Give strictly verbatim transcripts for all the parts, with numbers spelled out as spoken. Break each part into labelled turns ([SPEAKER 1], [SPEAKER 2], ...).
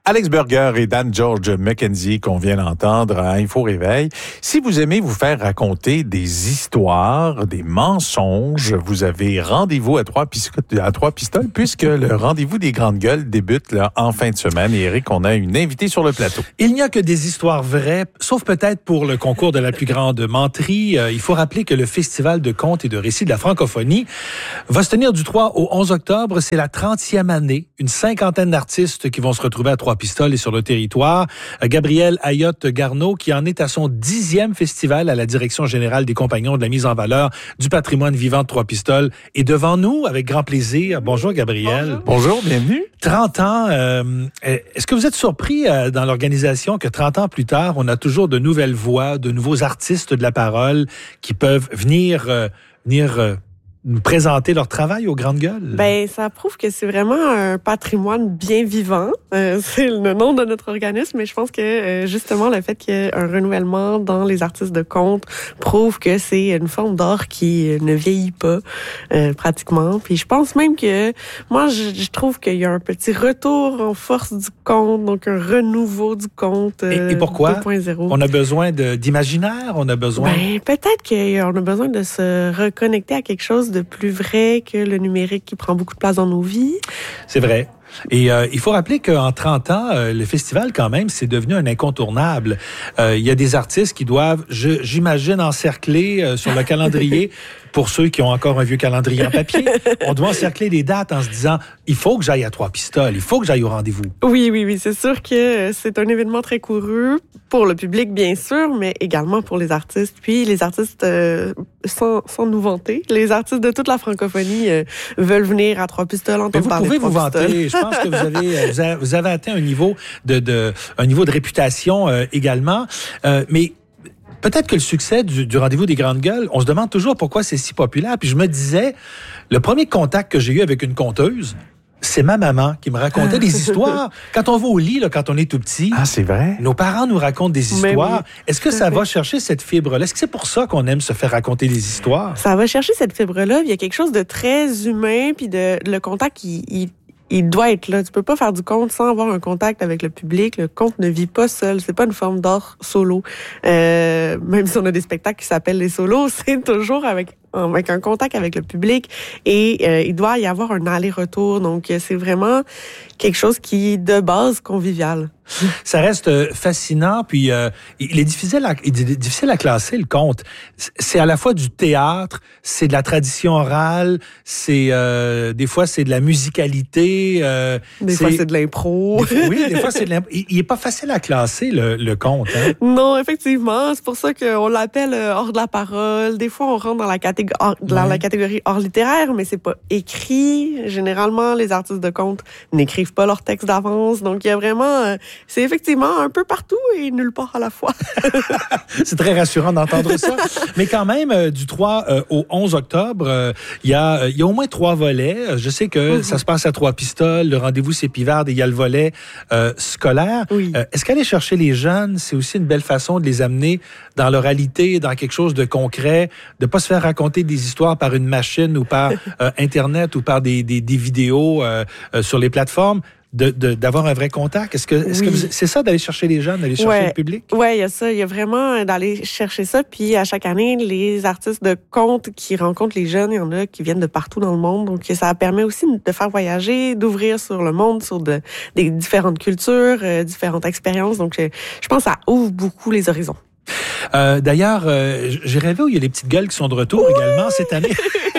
[SPEAKER 1] Alex Burger et Dan George McKenzie qu'on vient d'entendre à Info Réveil. Si vous aimez vous faire raconter des histoires, des mensonges, vous avez rendez-vous à Trois, Pis- à Trois Pistoles puisque le rendez-vous des grandes gueules débute là, en fin de semaine. Et Eric, on a une invitée sur le plateau.
[SPEAKER 2] Il n'y a que des histoires vraies, sauf peut-être pour le concours de la plus grande menterie. Euh, il faut rappeler que le Festival de contes et de récits de la francophonie va se tenir du trois au onze octobre. C'est la trentième année. Une cinquantaine d'artistes qui vont se retrouver à Trois Pistoles et sur le territoire. Gabrielle Ayotte-Garneau, qui en est à son dixième festival à la direction générale des compagnons de la mise en valeur du patrimoine vivant de Trois Pistoles, est devant nous avec grand plaisir. Bonjour Gabrielle.
[SPEAKER 1] Bonjour, Bonjour bienvenue.
[SPEAKER 2] trente ans, euh, est-ce que vous êtes surpris euh, dans l'organisation que trente ans plus tard, on a toujours de nouvelles voix, de nouveaux artistes de la parole qui peuvent venir, euh, venir euh, nous présenter leur travail aux grandes gueules?
[SPEAKER 3] Ben, ça prouve que c'est vraiment un patrimoine bien vivant. Euh, c'est le nom de notre organisme, mais je pense que euh, justement le fait qu'il y ait un renouvellement dans les artistes de conte prouve que c'est une forme d'art qui ne vieillit pas euh, pratiquement. Puis je pense même que moi, je, je trouve qu'il y a un petit retour en force du conte, donc un renouveau du conte euh,
[SPEAKER 2] et, et pourquoi?
[SPEAKER 3] deux point zéro.
[SPEAKER 2] On a besoin de, d'imaginaire, on a besoin...
[SPEAKER 3] Ben, peut-être qu'on a besoin de se reconnecter à quelque chose de plus vrai que le numérique qui prend beaucoup de place dans nos vies.
[SPEAKER 2] C'est vrai. Et euh, il faut rappeler qu'en trente ans, euh, le festival, quand même, c'est devenu un incontournable. Euh, il y a des artistes qui doivent, je, j'imagine, encercler euh, sur le calendrier, pour ceux qui ont encore un vieux calendrier en papier, on doit encercler les dates en se disant, il faut que j'aille à Trois Pistoles, il faut que j'aille au rendez-vous.
[SPEAKER 3] Oui, oui, oui, c'est sûr que c'est un événement très couru pour le public, bien sûr, mais également pour les artistes. Puis les artistes, euh, sans, sans nous vanter, les artistes de toute la francophonie euh, veulent venir à Trois Pistoles entendre parler de Trois Pistoles.
[SPEAKER 2] Vous pouvez vous vanter. Je pense que vous avez, vous avez, vous avez atteint un niveau de, de, un niveau de réputation euh, également. Euh, mais peut-être que le succès du, du rendez-vous des grandes gueules, on se demande toujours pourquoi c'est si populaire. Puis je me disais, le premier contact que j'ai eu avec une conteuse, c'est ma maman qui me racontait des histoires. Quand on va au lit, là, quand on est tout petit,
[SPEAKER 1] ah, c'est vrai?
[SPEAKER 2] Nos parents nous racontent des histoires.
[SPEAKER 3] Oui,
[SPEAKER 2] Est-ce que ça va chercher cette fibre-là? Est-ce que c'est pour ça qu'on aime se faire raconter des histoires?
[SPEAKER 3] Ça va chercher cette fibre-là. Il y a quelque chose de très humain, puis de le contact, il, il Il doit être là. Tu peux pas faire du conte sans avoir un contact avec le public. Le conte ne vit pas seul. C'est pas une forme d'art solo. Euh, même si on a des spectacles qui s'appellent les solos, c'est toujours avec avec un contact avec le public. Et euh, il doit y avoir un aller-retour. Donc, c'est vraiment quelque chose qui est de base convivial.
[SPEAKER 2] Ça reste fascinant, puis euh, il est difficile à, il est difficile à classer, le conte. C'est à la fois du théâtre, c'est de la tradition orale, c'est euh, des fois c'est de la musicalité. Euh,
[SPEAKER 3] des
[SPEAKER 2] c'est,
[SPEAKER 3] fois c'est de l'impro.
[SPEAKER 2] Des, oui, des fois c'est de l'impro. Il, il est pas facile à classer, le, le conte. Hein?
[SPEAKER 3] Non, effectivement, c'est pour ça qu'on l'appelle hors de la parole. Des fois on rentre dans la catégorie, dans ouais. la catégorie hors littéraire, mais c'est pas écrit. Généralement, les artistes de conte n'écrivent pas leur texte d'avance, donc il y a vraiment... Euh, c'est effectivement un peu partout et nulle part à la fois.
[SPEAKER 2] C'est très rassurant d'entendre ça. Mais quand même, euh, du trois euh, au onze octobre, euh, il y a, il y a au moins trois volets. Je sais que mm-hmm. ça se passe à Trois Pistoles, le rendez-vous c'est Pivarde et il y a le volet euh, scolaire.
[SPEAKER 3] Oui.
[SPEAKER 2] Euh, est-ce qu'aller chercher les jeunes, c'est aussi une belle façon de les amener dans l'oralité, dans quelque chose de concret, de pas se faire raconter des histoires par une machine ou par euh, Internet ou par des, des, des vidéos euh, euh, sur les plateformes? De, de, d'avoir un vrai contact? Est-ce que, est-ce oui. que vous, c'est ça d'aller chercher les jeunes, d'aller chercher
[SPEAKER 3] ouais.
[SPEAKER 2] le public?
[SPEAKER 3] Oui, il y a ça. Il y a vraiment d'aller chercher ça. Puis à chaque année, les artistes de conte qui rencontrent les jeunes, il y en a qui viennent de partout dans le monde. Donc ça permet aussi de faire voyager, d'ouvrir sur le monde, sur de, des différentes cultures, euh, différentes expériences. Donc je, je pense que ça ouvre beaucoup les horizons.
[SPEAKER 2] Euh, d'ailleurs, euh, j'ai rêvé où il y a les petites gueules qui sont de retour oui! également cette année.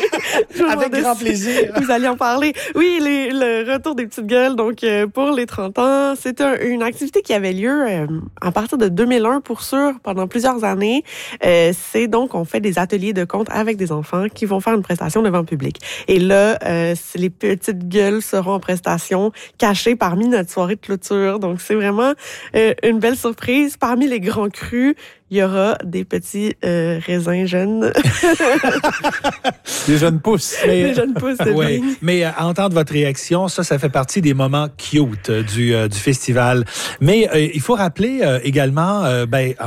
[SPEAKER 2] Avec grand plaisir.
[SPEAKER 3] Vous allez en parler. Oui, les, le retour des petites gueules, donc euh, pour les trente ans, c'est un, une activité qui avait lieu euh, à partir de deux mille un pour sûr, pendant plusieurs années. Euh, c'est donc, on fait des ateliers de conte avec des enfants qui vont faire une prestation devant le public. Et là, euh, les petites gueules seront en prestation cachées parmi notre soirée de clôture. Donc, c'est vraiment euh, une belle surprise. Parmi les grands crus, il y aura des petits euh, raisins jeunes.
[SPEAKER 1] Des jeunes pousses.
[SPEAKER 3] Mais, des jeunes pousses, c'est
[SPEAKER 2] ouais.
[SPEAKER 3] bien.
[SPEAKER 2] Mais à entendre votre réaction, ça, ça fait partie des moments cute du, euh, du festival. Mais euh, il faut rappeler euh, également, euh, ben, euh,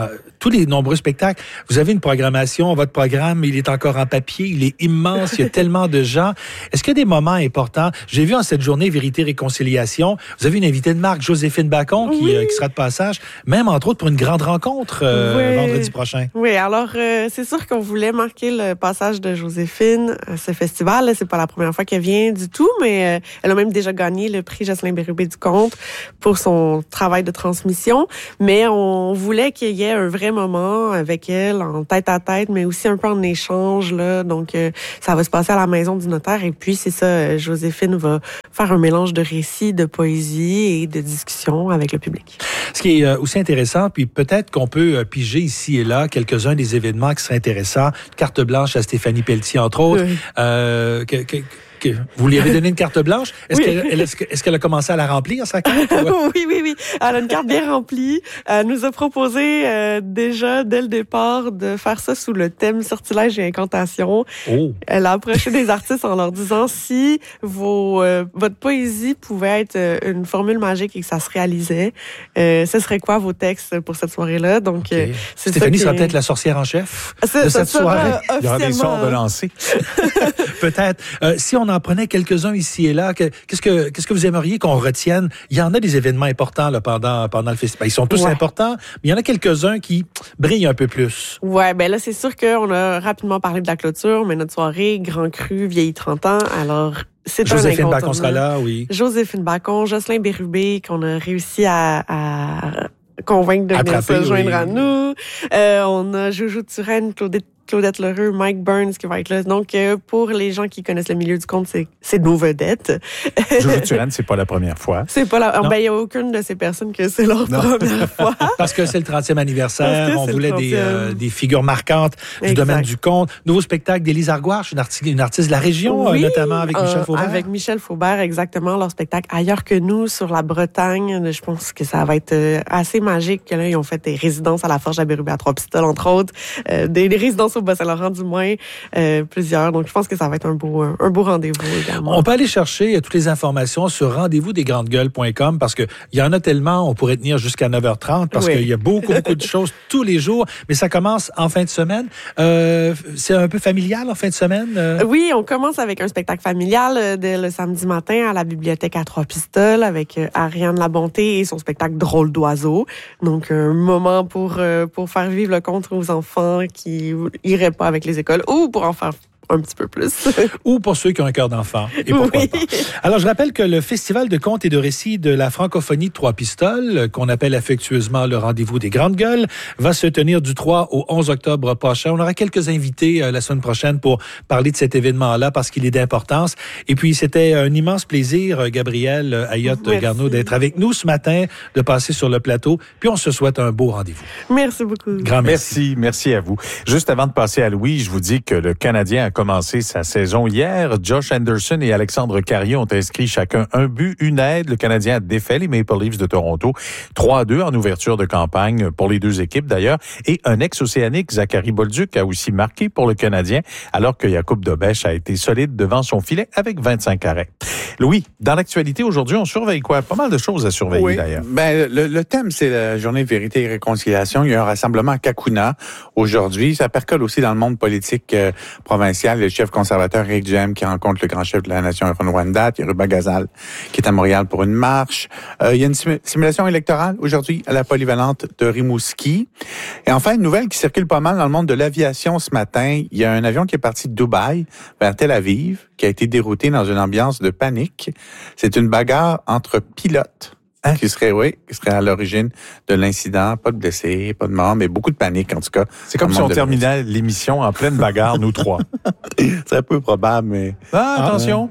[SPEAKER 2] tous les nombreux spectacles. Vous avez une programmation, votre programme, il est encore en papier, il est immense, il y a tellement de gens. Est-ce qu'il y a des moments importants? J'ai vu en cette journée Vérité Réconciliation, vous avez une invitée de marque, Joséphine Bacon, qui,
[SPEAKER 3] oui.
[SPEAKER 2] euh, qui sera de passage, même entre autres pour une grande rencontre euh,
[SPEAKER 3] oui.
[SPEAKER 2] vendredi prochain.
[SPEAKER 3] Oui, alors euh, c'est sûr qu'on voulait marquer le passage de Joséphine à ce festival. C'est pas la première fois qu'elle vient du tout, mais euh, elle a même déjà gagné le prix Jocelyn Bérubé du Conte pour son travail de transmission. Mais on voulait qu'il y ait un vrai moment avec elle, en tête à tête, mais aussi un peu en échange, là. Donc, euh, ça va se passer à la maison du notaire. Et puis, c'est ça, euh, Joséphine va faire un mélange de récits, de poésie et de discussion avec le public.
[SPEAKER 2] Ce qui est euh, aussi intéressant, puis peut-être qu'on peut euh, piger ici et là quelques-uns des événements qui seraient intéressants. Carte blanche à Stéphanie Pelletier, entre autres.
[SPEAKER 3] Oui.
[SPEAKER 2] Euh, que, que, que, vous lui avez donné une carte blanche. Est-ce
[SPEAKER 3] Oui.
[SPEAKER 2] qu'elle, est-ce, que, est-ce qu'elle a commencé à la remplir, sa carte?
[SPEAKER 3] Oui, oui, oui. Elle a une carte bien remplie. Elle nous a proposé euh, déjà, dès le départ, de faire ça sous le thème sortilège et incantation.
[SPEAKER 2] Oh.
[SPEAKER 3] Elle a approché des artistes en leur disant si vos, euh, votre poésie pouvait être euh, une formule magique et que ça se réalisait, euh, ce serait quoi vos textes pour cette soirée-là? Donc,
[SPEAKER 2] Okay.
[SPEAKER 3] euh, c'est
[SPEAKER 2] Stéphanie
[SPEAKER 3] ça
[SPEAKER 2] sera
[SPEAKER 3] qui...
[SPEAKER 2] peut-être la sorcière en chef
[SPEAKER 3] ça,
[SPEAKER 2] de
[SPEAKER 3] ça
[SPEAKER 2] cette soirée.
[SPEAKER 1] Il y aura des sorts de lancer.
[SPEAKER 2] Peut-être. Euh, si on en prenait quelques-uns ici et là, que, qu'est-ce que qu'est-ce que vous aimeriez qu'on retienne? Il y en a des événements importants là, pendant, pendant le festival. Ils sont tous
[SPEAKER 3] ouais.
[SPEAKER 2] importants, mais il y en a quelques-uns qui brillent un peu plus.
[SPEAKER 3] Ouais, ben là, c'est sûr qu'on a rapidement parlé de la clôture, mais notre soirée, Grand Cru, vieillit trente ans, alors... C'est
[SPEAKER 2] Joséphine
[SPEAKER 3] un
[SPEAKER 2] Bacon sera là, oui.
[SPEAKER 3] Joséphine Bacon, Jocelyn Bérubé, qu'on a réussi à, à convaincre de venir
[SPEAKER 2] Attraper,
[SPEAKER 3] se joindre
[SPEAKER 2] oui.
[SPEAKER 3] à nous. Euh, on a Jojo Turenne, Claudette, Claudette Lheureux, Mike Burns qui va être là. Donc, euh, pour les gens qui connaissent le milieu du conte, c'est, c'est nos vedettes.
[SPEAKER 1] Jojo Turenne, c'est pas la première fois.
[SPEAKER 3] C'est pas la... Ben, il y a aucune de ces personnes que c'est leur
[SPEAKER 1] Non.
[SPEAKER 3] première fois.
[SPEAKER 2] Parce que c'est le trentième anniversaire, on voulait des, euh, des figures marquantes du
[SPEAKER 3] exact.
[SPEAKER 2] domaine du conte. Nouveau spectacle d'Élise Argouarche, une, arti- une artiste de la région,
[SPEAKER 3] Oui,
[SPEAKER 2] euh, notamment avec
[SPEAKER 3] euh,
[SPEAKER 2] Michel Faubert.
[SPEAKER 3] Avec Michel Faubert, exactement. Leur spectacle Ailleurs que nous, sur la Bretagne. Je pense que ça va être euh, assez magique. Là, ils ont fait des résidences à la Forge à Bérubé à Trois-Pistoles, entre autres. Euh, des, des résidences au Bas-Saint-Laurent, du moins. Euh, plusieurs. Donc, je pense que ça va être un beau, un, un beau rendez-vous également.
[SPEAKER 2] On peut aller chercher toutes les informations sur rendez-vous des grandes gueules point com parce qu'il y en a tellement, on pourrait tenir jusqu'à neuf heures trente parce
[SPEAKER 3] oui.
[SPEAKER 2] qu'il y a beaucoup, beaucoup de choses tous les jours, mais ça commence en fin de semaine. Euh, c'est un peu familial en fin de semaine? Euh...
[SPEAKER 3] Oui, on commence avec un spectacle familial euh, dès le samedi matin à la bibliothèque à Trois-Pistoles avec euh, Ariane Labonté et son spectacle Drôle d'oiseau. Donc, un moment pour, euh, pour faire vivre le conte aux enfants qui iraient pas avec les écoles ou pour en faire un petit peu plus.
[SPEAKER 2] Ou pour ceux qui ont un cœur d'enfant. Et pourquoi
[SPEAKER 3] oui.
[SPEAKER 2] pas. Alors, je rappelle que le Festival de contes et de récits de la francophonie de Trois-Pistoles, qu'on appelle affectueusement le rendez-vous des grandes gueules, va se tenir du trois au onze octobre prochain. On aura quelques invités euh, la semaine prochaine pour parler de cet événement-là parce qu'il est d'importance. Et puis, c'était un immense plaisir, Gabrielle Ayotte-Garneau, d'être avec nous ce matin, de passer sur le plateau. Puis, on se souhaite un beau rendez-vous.
[SPEAKER 3] Merci beaucoup.
[SPEAKER 2] Grand merci.
[SPEAKER 1] Merci, merci à vous. Juste avant de passer à Louis, je vous dis que le Canadien a commencé sa saison hier. Josh Anderson et Alexandre Carrier ont inscrit chacun un but, une aide. Le Canadien a défait les Maple Leafs de Toronto trois à deux en ouverture de campagne pour les deux équipes d'ailleurs. Et un ex-océanique, Zachary Bolduc, a aussi marqué pour le Canadien alors que Jakub Dobeš a été solide devant son filet avec vingt-cinq arrêts. Louis, dans l'actualité aujourd'hui, on surveille quoi? Pas mal de choses à surveiller
[SPEAKER 4] oui.
[SPEAKER 1] d'ailleurs.
[SPEAKER 4] Ben, le, le thème, c'est la journée de vérité et réconciliation. Il y a un rassemblement à Kakuna aujourd'hui. Ça percole aussi dans le monde politique euh, provincial. Le chef conservateur Éric Duhem qui rencontre le grand chef de la nation Ron-Wendat. Il y a Ruba Gazal qui est à Montréal pour une marche. Euh, il y a une sim- simulation électorale aujourd'hui à la polyvalente de Rimouski. Et enfin, une nouvelle qui circule pas mal dans le monde de l'aviation ce matin. Il y a un avion qui est parti de Dubaï vers Tel Aviv qui a été dérouté dans une ambiance de panique. C'est une bagarre entre pilotes. Hein? Qui serait, oui, qui serait à l'origine de l'incident. Pas de blessés, pas de morts, mais beaucoup de panique, en tout cas.
[SPEAKER 1] C'est comme si on terminait l'émission en pleine bagarre, nous trois.
[SPEAKER 4] C'est un peu probable, mais...
[SPEAKER 1] Ah, attention!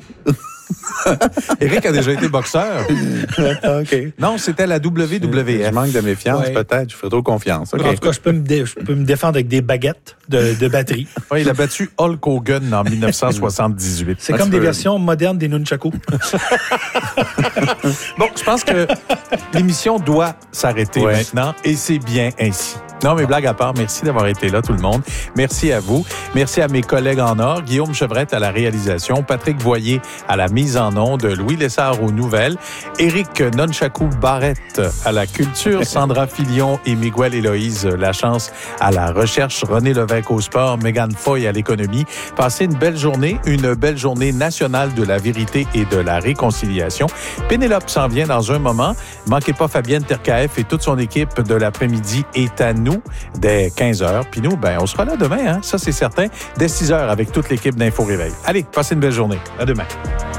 [SPEAKER 1] Éric a déjà été boxeur.
[SPEAKER 4] OK.
[SPEAKER 1] Non, c'était la W W F.
[SPEAKER 4] Je manque de méfiance,
[SPEAKER 2] ouais.
[SPEAKER 4] peut-être. Je ferai trop confiance. Okay.
[SPEAKER 2] En tout cas, je peux, me dé- je peux me défendre avec des baguettes de, de batterie.
[SPEAKER 1] Oui, il a battu Hulk Hogan en dix-neuf cent soixante-dix-huit.
[SPEAKER 2] C'est
[SPEAKER 4] Ah,
[SPEAKER 2] comme
[SPEAKER 4] tu
[SPEAKER 2] des
[SPEAKER 4] peux-
[SPEAKER 2] versions modernes des nunchakus.
[SPEAKER 1] Bon, je pense que l'émission doit s'arrêter
[SPEAKER 4] Ouais.
[SPEAKER 1] maintenant et c'est bien ainsi. Non, mais blague à part, merci d'avoir été là, tout le monde. Merci à vous. Merci à mes collègues en or, Guillaume Chevrette à la réalisation, Patrick Voyer à la mise en onde, Louis Lessard aux nouvelles, Éric Nonchakou Barrette à la culture, Sandra Filion et Miguel Héloïse Lachance à la recherche, René Lévesque au sport, Mégane Foy à l'économie. Passez une belle journée, une belle journée nationale de la vérité et de la réconciliation. Pénélope s'en vient dans un moment. Manquez pas Fabienne Terkaef et toute son équipe de l'après-midi est à nous dès quinze heures. Puis nous, ben, on sera là demain, hein? Ça c'est certain, dès six heures avec toute l'équipe d'Info Réveil. Allez, passez une belle journée. À demain.